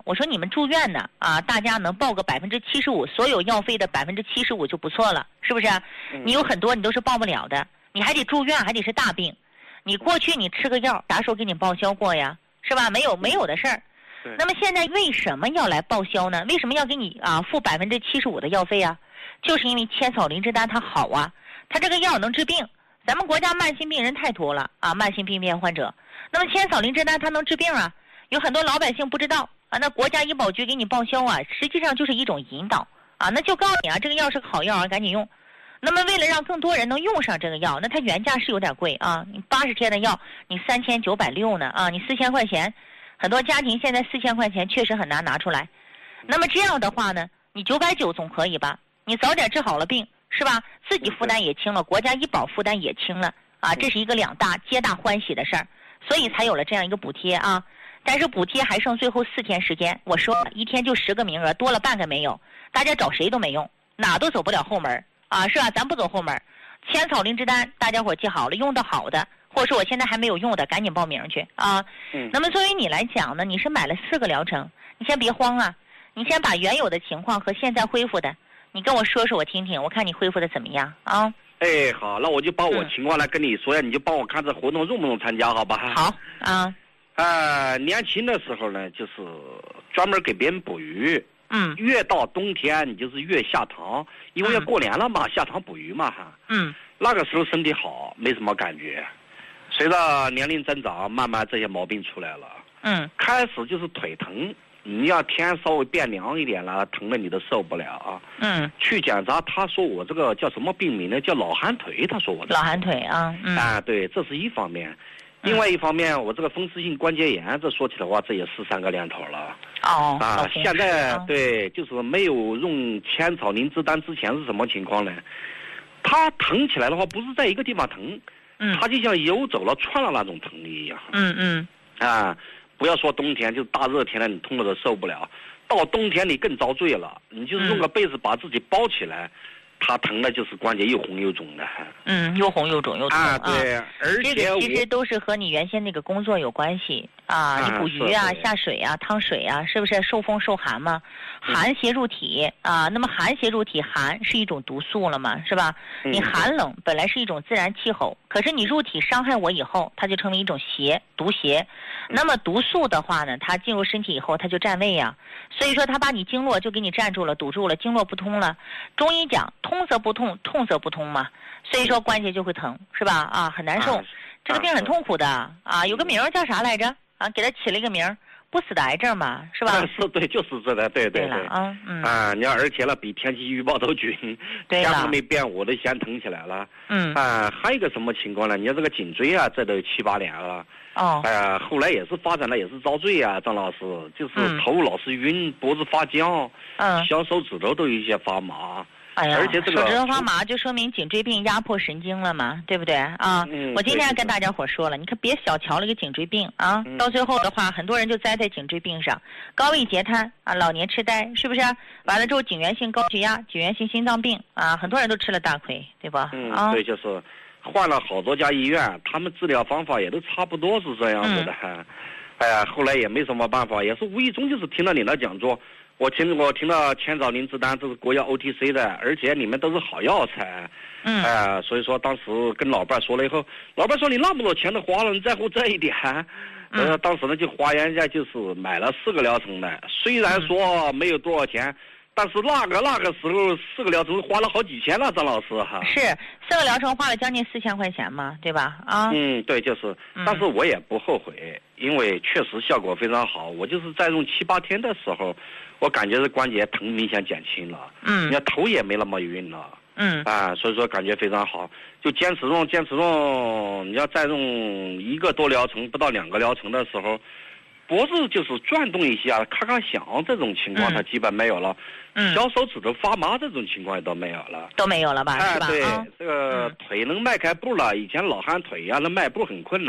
我说你们住院呢啊，大家能报个75%，所有药费的75%就不错了，是不是？你有很多你都是报不了的，你还得住院，还得是大病。你过去你吃个药，啥时候给你报销过呀？是吧？没有的事儿。那么现在为什么要来报销呢？为什么要给你付75%的药费啊？就是因为千草灵芝丹它好啊，它这个药能治病。咱们国家慢性病人太多了啊，慢性病变患者。那么千草灵芝丹它能治病啊，有很多老百姓不知道啊。那国家医保局给你报销啊，实际上就是一种引导啊，那就告诉你啊，这个药是个好药啊，赶紧用。那么为了让更多人能用上这个药，那它原价是有点贵啊，你80天的药你3960呢啊，你4000块钱，很多家庭现在4000块钱确实很难拿出来。那么这样的话呢，你990总可以吧？你早点治好了病，是吧？自己负担也轻了，国家医保负担也轻了啊，这是一个两大皆大欢喜的事儿，所以才有了这样一个补贴啊。但是补贴还剩最后4天时间，我说了，1天就10个名额，多了半个没有，大家找谁都没用，哪都走不了后门啊，是吧？咱不走后门。千草灵芝丹，大家伙记好了，用的好的，或者说我现在还没有用的，赶紧报名去啊。那么作为你来讲呢，你是买了4个疗程，你先别慌啊，你先把原有的情况和现在恢复的，你跟我说说我听听，我看你恢复的怎么样啊？ 哎，好，那我就把我情况来跟你说呀，你就帮我看这活动用不用参加，好吧？ 好啊。 年轻的时候呢，就是专门给别人捕鱼。越到冬天你就是越下塘，因为要过年了嘛，下塘捕鱼嘛哈。那个时候身体好，没什么感觉。随着年龄增长，慢慢这些毛病出来了。开始就是腿疼，你要天稍微变凉一点了，疼的你都受不了啊。去检查，他说我这个叫什么病名呢？叫老寒腿，他说我老寒腿啊。 对，这是一方面。另外一方面，我这个风湿性关节炎，这说起的话，这也是3个年头了。现在对，就是没有用千草灵芝丹之前是什么情况呢？它疼起来的话，不是在一个地方疼，它就像游走了、窜了那种疼一样。不要说冬天，就是大热天了，你痛的都受不了。到冬天你更遭罪了，你就是用个被子把自己包起来。它疼的就是关节又红又肿的。 又红又肿又痛对，而且这个其实都是和你原先那个工作有关系啊。你捕鱼啊、下水啊、趟水啊，是不是受风受寒嘛？寒邪入体啊，那么寒邪入体，寒是一种毒素了嘛，是吧？你寒冷本来是一种自然气候，可是你入体伤害我以后，它就成为一种邪，毒邪。那么毒素的话呢，它进入身体以后，它就占位呀。所以说它把你经络就给你占住了，堵住了，经络不通了。中医讲通则不痛，痛则不通嘛，所以说关节就会疼，是吧？很难受，这个病很痛苦的啊。有个名叫啥来着啊？给它起了一个名，不死的癌症嘛，是吧？ 是，对，就是这的，对。你要而且了，比天气预报都准，天还没变，我都先疼起来了。还有一个什么情况呢？你看这个颈椎啊，这都7、8年了。后来也是发展的也是遭罪啊，张老师，就是头老是晕，脖子发僵，小手指头都有一些发麻。而且这个手指头发麻就说明颈椎病压迫神经了嘛，对不对啊？我今天跟大家伙说了，你可别小瞧了一个颈椎病啊，到最后的话，很多人就栽在颈椎病上，高位截瘫啊，老年痴呆，是不是？完了之后，颈源性高血压、颈源性心脏病啊，很多人都吃了大亏，对吧？ 对，就是换了好多家医院，他们治疗方法也都差不多是这样子的。后来也没什么办法，也是无意中就是听了你的讲座。我听到千草灵芝丹这是国药 OTC 的，而且你们都是好药材。所以说当时跟老伴说了以后，老伴说你那么多钱都花了，你在乎这一点？当时呢就花人家就是买了4个疗程的，虽然说没有多少钱，但是那个时候4个疗程花了好几千了，张老师哈。 是4个疗程花了将近4000块钱嘛，对吧？ 对，就是，但是我也不后悔，因为确实效果非常好。我就是在用7、8天的时候，我感觉这关节疼明显减轻了，你看头也没那么晕了，所以说感觉非常好，就坚持用，你要再用1个多疗程，不到2个疗程的时候，脖子就是转动一下，咔咔响这种情况，它基本没有了。小手指头发麻这种情况也都没有了， 吧？是吧？ 对，这个腿能迈开步了，以前老寒腿呀，那迈步很困难。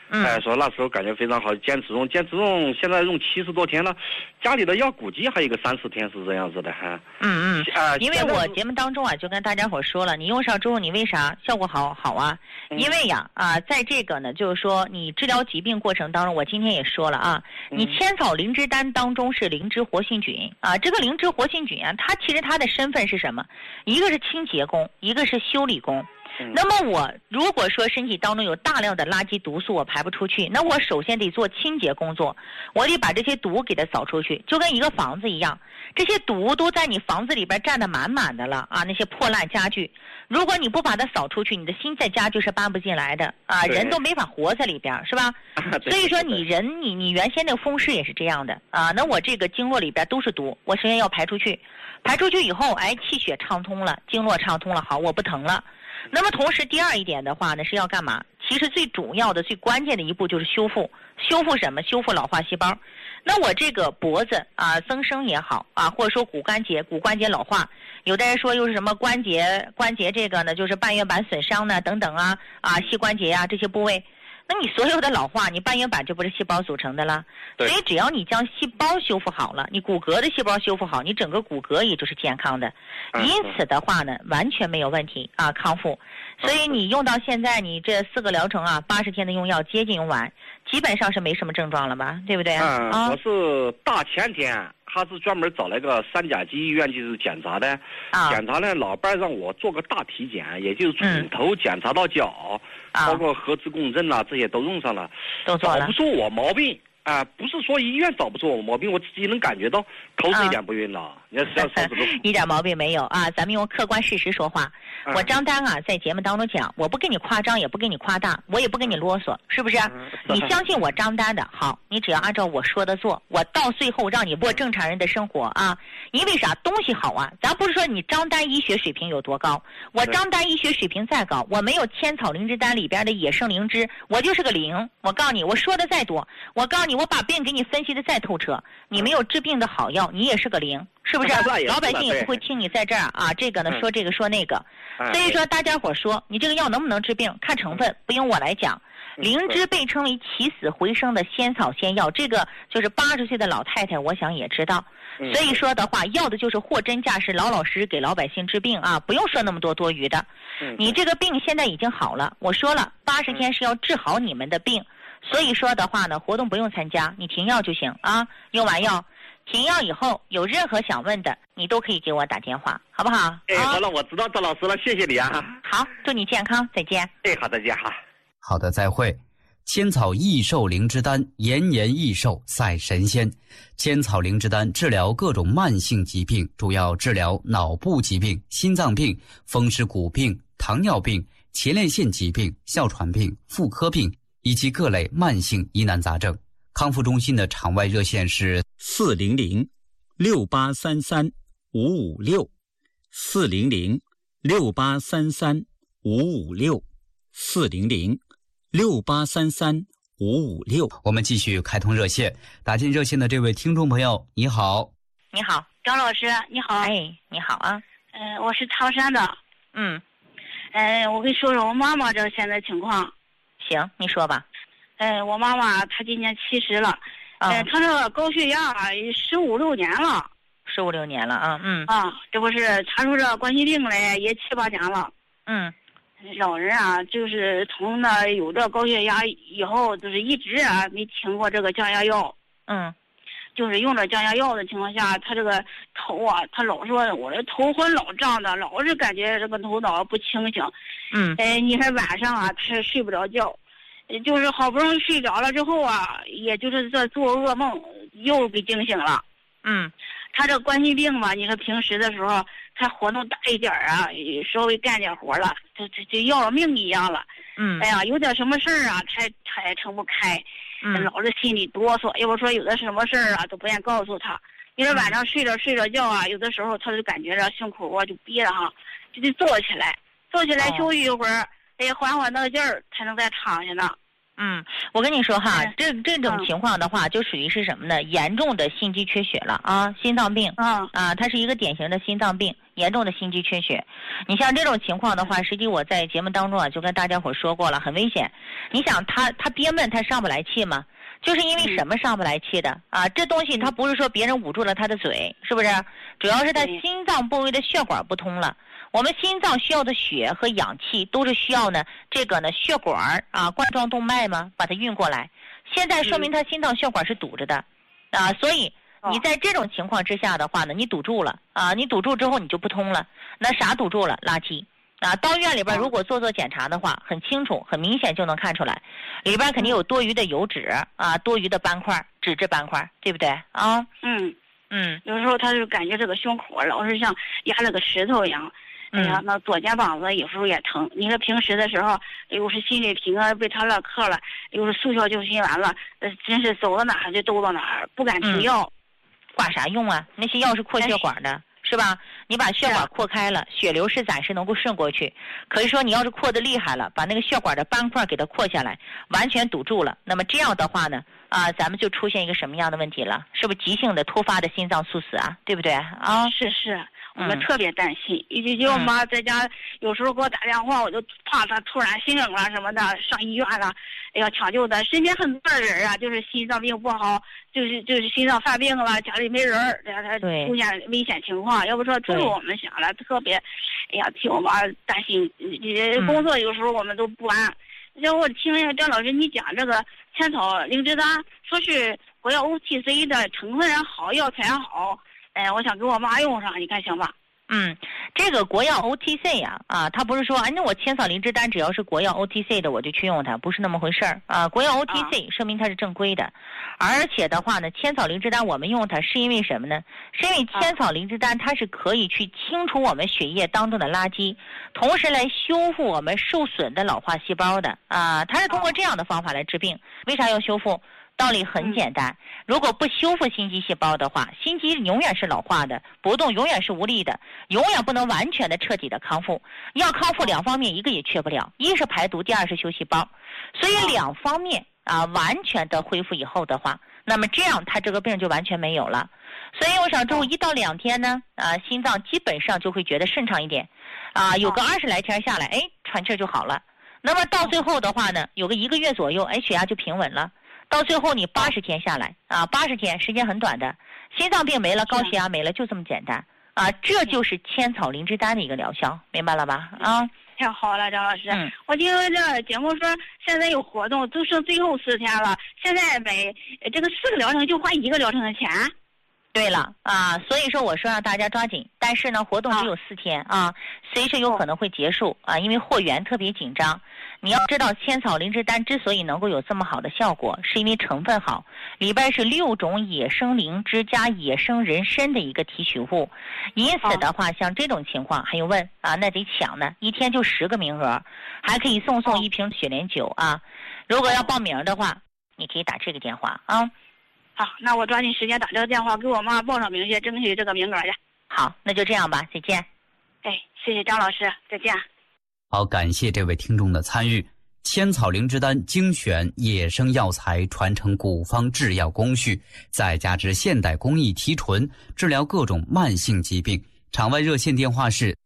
说那时候感觉非常好，坚持用，现在用70多天了，家里的药估计还有个3-4天是这样子的哈。 因为我节目当中啊，就跟大家伙说了，你用上之后，你为啥效果好啊？因为呀在这个呢，就是说你治疗疾病过程当中，我今天也说了啊，你千草灵芝丹当中是灵芝活性菌啊，这个灵芝活性菌啊，它其实它的身份是什么？一个是清洁功，一个是修理功。那么我如果说身体当中有大量的垃圾毒素我排不出去，那我首先得做清洁工作，我得把这些毒给它扫出去，就跟一个房子一样，这些毒都在你房子里边占得满满的了啊，那些破烂家具，如果你不把它扫出去，你的新在家具是搬不进来的啊，人都没法活在里边，是吧？所以说你人你原先那个风湿也是这样的啊，那我这个经络里边都是毒，我首先要排出去，排出去以后，气血畅通了，经络畅通了，好，我不疼了。那么同时第二一点的话呢，是要干嘛？其实最主要的最关键的一步就是修复什么？修复老化细胞。那我这个脖子啊增生也好啊，或者说骨关节老化，有的人说又是什么关节这个呢，就是半月板损伤呢等等啊膝关节啊这些部位。那你所有的老化，你半月板就不是细胞组成的了，所以只要你将细胞修复好了，你骨骼的细胞修复好，你整个骨骼也就是健康的，因此的话呢，完全没有问题啊，康复。所以你用到现在，你这4个疗程啊，80天的用药接近用完，基本上是没什么症状了吧，对不对？ 我是大前天。他是专门找了个3甲级医院就是检查的，检查呢，老伴让我做个大体检，也就是从头检查到脚，包括核磁共振这些都用上了， 都做了， 找不出我毛病不是说医院找不出我毛病，我自己能感觉到头是一点不晕了，你看手指头一点毛病没有啊，咱们用客观事实说话。我张丹在节目当中讲，我不跟你夸张，也不跟你夸大，我也不跟你啰嗦，是不是？你相信我张丹的好，你只要按照我说的做，我到最后让你过正常人的生活啊。因为啥？东西好啊，咱不是说你张丹医学水平有多高，我张丹医学水平再高，我没有千草灵芝丹里边的野生灵芝，我就是个零。我告诉你，我说的再多，我告诉你，我把病给你分析的再透彻，你没有治病的好药，你也是个零，是不是？老百姓也不会听你在这儿这个呢说这个说那个。所以说大家伙说你这个药能不能治病，看成分，不用我来讲。灵芝被称为起死回生的仙草仙药，这个就是80岁的老太太我想也知道。所以说的话，要的就是货真价实，老实给老百姓治病不用说那么多多余的。你这个病现在已经好了，我说了80天是要治好你们的病，所以说的话呢，活动不用参加，你停药就行用完药停药以后有任何想问的，你都可以给我打电话，好不好？ 好了，我知道赵老师了，谢谢你好，祝你健康，再见。 好，再见好的，再会。千草益寿灵芝丹，延年益寿赛神仙。千草灵芝丹治疗各种慢性疾病，主要治疗脑部疾病、心脏病、风湿骨病、糖尿病、前列腺疾病、哮喘病、妇科病以及各类慢性疑难杂症。康复中心的场外热线是400-6833-556 400-6833-556 400-6833-556。我们继续开通热线，打进热线的这位听众朋友，你好。 你好， 张老师，你好。 你好啊。 我是唐山的。我跟你说说我妈妈这现在情况。 行，你说吧。 我妈妈她今年70了，她这个高血压15、16年了。 15、16年了这不是查出这冠心病来也7、8年了。老人就是从那有这高血压以后，就是一直没停过这个降压药。就是用着降压药的情况下，他这个头他老说我这头昏老胀的，老是感觉这个头脑不清醒。你看晚上他睡不着觉，就是好不容易睡着了之后也就是这做噩梦又给惊醒了。他这冠心病嘛，你看平时的时候他活动大一点稍微干点活了，就要了命一样了。有点什么事儿他也撑不开。老是心里哆嗦，要不说有的什么事儿都不愿告诉他。你说晚上睡着觉有的时候他就感觉着胸口就憋着就得坐起来休息一会儿，缓缓那个劲儿才能再躺下呢。 我跟你说哈，这种情况的话，就属于是什么呢？严重的心肌缺血了啊，心脏病它是一个典型的心脏病，严重的心肌缺血。你像这种情况的话，实际我在节目当中啊就跟大家伙说过了，很危险。你想他憋闷，他上不来气吗？就是因为什么上不来气的啊？这东西他不是说别人捂住了他的嘴，是不是？主要是他心脏部位的血管不通了。我们心脏需要的血和氧气都是需要呢，这个呢血管冠状动脉嘛，把它运过来。现在说明他心脏血管是堵着的，所以你在这种情况之下的话呢，你堵住了你堵住之后你就不通了。那啥堵住了？垃圾到院里边如果做检查的话，很清楚、很明显就能看出来，里边肯定有多余的油脂多余的斑块、脂质斑块，对不对啊？ 有时候他就感觉这个胸口老是像压了个石头一样。哎呀，那左肩膀子有时候也疼。你说平时的时候，又是心里平被他勒克了，又是速效救心丸了，真是走到哪儿就兜到哪儿，不敢停药。 挂啥用啊？那些药是扩血管的，是吧？你把血管扩开了，血流是暂时能够顺过去。可是说你要是扩得厉害了，把那个血管的斑块给它扩下来，完全堵住了，那么这样的话呢，咱们就出现一个什么样的问题了？是不是急性的突发的心脏猝死啊？对不对啊？ 是。我们特别担心，就我妈在家有时候给我打电话，我就怕她突然心梗了什么的，上医院了，要抢救的。身边很多人就是心脏病不好，就是心脏犯病了，家里没人，他出现危险情况。要不说这个我们想了，特别，哎呀，替我妈担心。工作有时候我们都不安。像我听张老师你讲这个千草灵芝丹，说是国药 OTC 的成分好，药材好。我想给我妈用上，你看行吧？ 这个国药 OTC 它不是说那我千草灵芝丹只要是国药 OTC 的我就去用它，不是那么回事儿国药 OTC 说明它是正规的，而且的话呢，千草灵芝丹我们用它是因为什么呢？是因为千草灵芝丹它是可以去清除我们血液当中的垃圾，同时来修复我们受损的老化细胞的它是通过这样的方法来治病。为啥要修复？道理很简单，如果不修复心肌细胞的话，心肌永远是老化的，搏动永远是无力的，永远不能完全的彻底的康复。要康复两方面一个也缺不了，一是排毒，第二是修细胞。所以两方面完全的恢复以后的话，那么这样他这个病就完全没有了。所以我想之后1到2天呢心脏基本上就会觉得顺畅一点有个20来天下来喘气就好了。那么到最后的话呢，有个1个月左右血压就平稳了。到最后你80天下来80天时间很短的，心脏病没了，高血压没了，就这么简单这就是千草灵芝丹的一个疗效，明白了吧太好了，张老师。我听这节目说现在有活动，都剩最后4天了，现在每这个4个疗程就花1个疗程的钱。 对了所以说我说让大家抓紧，但是呢活动只有4天随时有可能会结束因为货源特别紧张。你要知道千草灵芝丹之所以能够有这么好的效果，是因为成分好，里边是6种野生灵芝加野生人参的一个提取物，因此的话像这种情况还有问那得抢呢，1天就10个名额，还可以送1瓶雪莲酒如果要报名的话，你可以打这个电话好，那我抓紧时间打这个电话给我妈报上名去，争取这个名额去。 好，那就这样吧，再见。 谢谢张老师，再见。 好，感谢这位听众的参与。千草灵芝丹精选野生药材，传承古方制药工序，再加之现代工艺提纯，治疗各种慢性疾病。场外热线电话是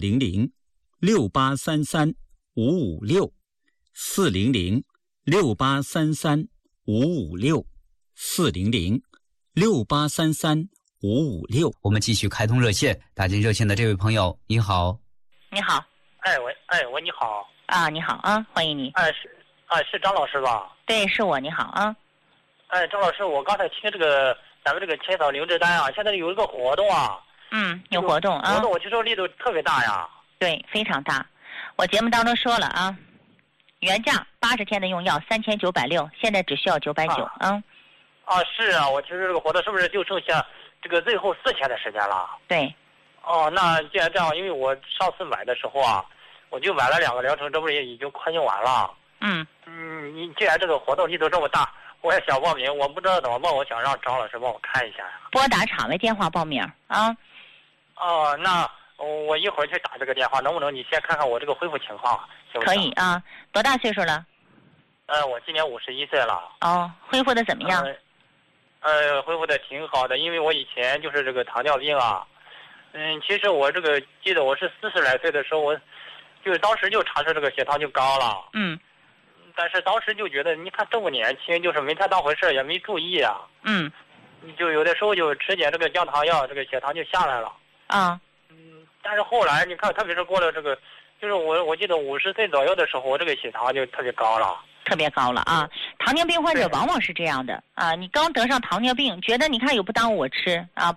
400-683-556，400-683-556。我们继续开通热线，打进热线的这位朋友，你好。 你好。 喂，你好。 你好欢迎你。 是张老师吧？ 对，是我，你好张老师，我刚才听咱们这个千草灵芝丹现在有一个活动有活动活动我听说力度特别大呀。 对，非常大。我节目当中说了原价80天的用药3960，现在只需要990 是我听说这个活动是不是就剩下这个最后4天的时间了？ 对。 那既然这样，因为我上次买的时候我就买了2个疗程，这不是也已经快用完了？你既然这个活动力度这么大，我也想报名，我不知道怎么报，我想让张老师帮我看一下呀。 拨打场外电话报名那我一会儿去打这个电话，能不能你先看看我这个恢复情况，行不行？ 可以多大岁数了我今年51岁了。 哦，恢复的怎么样？ 恢复的挺好的，因为我以前就是这个糖尿病啊。其实我这个记得我是40来岁的时候，我就当时就查出这个血糖就高了。但是当时就觉得，你看这么年轻，就是没太当回事，也没注意啊。就有的时候就吃点这个降糖药，这个血糖就下来了。但是后来你看，特别是过了这个，就是我记得50岁左右的时候，我这个血糖就特别高了。 特别高了啊！糖尿病患者往往是这样的啊，你刚得上糖尿病，觉得你看有不耽误我吃啊，